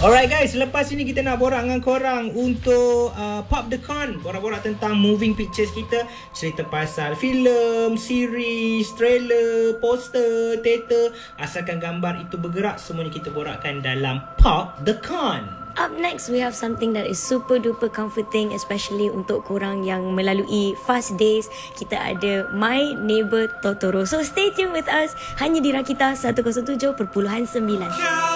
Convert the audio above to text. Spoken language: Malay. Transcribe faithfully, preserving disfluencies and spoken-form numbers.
Alright guys, lepas ini kita nak borak dengan korang untuk uh, Pop the Con. Borak-borak tentang moving pictures kita. Cerita pasal filem, series, trailer, poster, teater. Asalkan gambar itu bergerak, semuanya kita borakkan dalam Pop the Con. Up next, we have something that is super duper comforting, especially untuk korang yang melalui fast days. Kita ada My Neighbor Totoro. So stay tuned with us hanya di Rakita seratus tujuh perpuluhan sembilan.